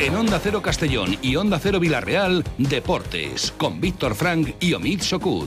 En Onda Cero Castellón y Onda Cero Villarreal, Deportes, con Víctor Frank y Omid Sokut.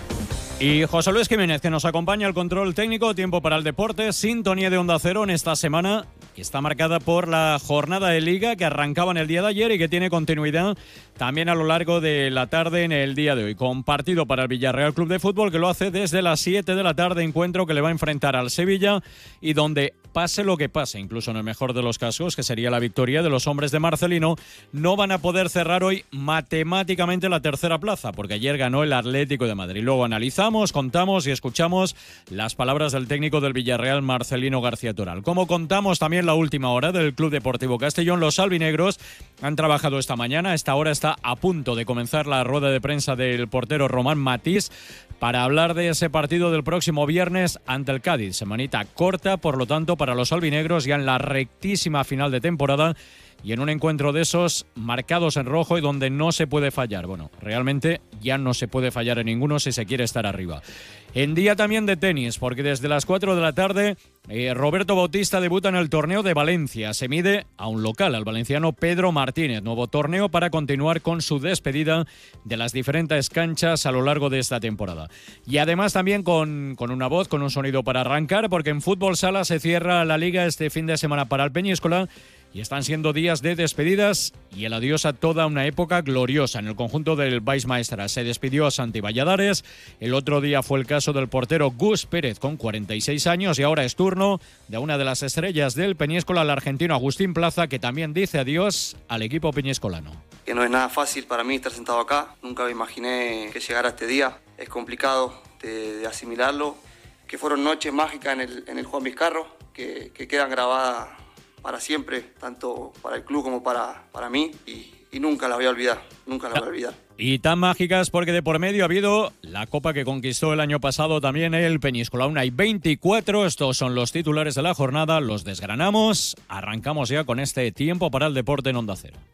Y José Luis Jiménez, que nos acompaña al control técnico. Tiempo para el deporte, sintonía de Onda Cero en esta semana, que está marcada por la jornada de Liga que arrancaba en el día de ayer y que tiene continuidad también a lo largo de la tarde en el día de hoy, con partido para el Villarreal Club de Fútbol, que lo hace desde las 7 de la tarde, encuentro que le va a enfrentar al Sevilla y donde pase lo que pase, incluso en el mejor de los casos, que sería la victoria de los hombres de Marcelino, no van a poder cerrar hoy matemáticamente la tercera plaza, porque ayer ganó el Atlético de Madrid. Luego analizamos, contamos y escuchamos las palabras del técnico del Villarreal, Marcelino García Toral. Como contamos también la última hora del Club Deportivo Castellón, los albinegros han trabajado esta mañana. A esta hora está a punto de comenzar la rueda de prensa del portero Román Matís para hablar de ese partido del próximo viernes ante el Cádiz. Semanita corta, por lo tanto, para los albinegros, ya en la rectísima final de temporada y en un encuentro de esos marcados en rojo y donde no se puede fallar. Bueno, realmente ya no se puede fallar en ninguno si se quiere estar arriba. En día también de tenis, porque desde las 4 de la tarde Roberto Bautista debuta en el torneo de Valencia. Se mide a un local, al valenciano Pedro Martínez. Nuevo torneo para continuar con su despedida de las diferentes canchas a lo largo de esta temporada. Y además también con una voz, con un sonido para arrancar, porque en fútbol sala se cierra la liga este fin de semana para el Peñíscola. Y están siendo días de despedidas y el adiós a toda una época gloriosa. En el conjunto del Baix Maestras se despidió a Santi Valladares. El otro día fue el caso del portero Gus Pérez con 46 años y ahora es turno de una de las estrellas del Peñíscola, el argentino Agustín Plaza, que también dice adiós al equipo peñíscolano. Que no es nada fácil para mí estar sentado acá. Nunca me imaginé que llegara este día. Es complicado de asimilarlo. Que fueron noches mágicas en el Juan Vizcarro que quedan grabadas para siempre, tanto para el club como para mí, y nunca la voy a olvidar, nunca la voy a olvidar. Y tan mágicas porque de por medio ha habido la copa que conquistó el año pasado también el Peñíscola. Aún hay 24, estos son los titulares de la jornada, los desgranamos, arrancamos ya con este tiempo para el deporte en Onda Cero.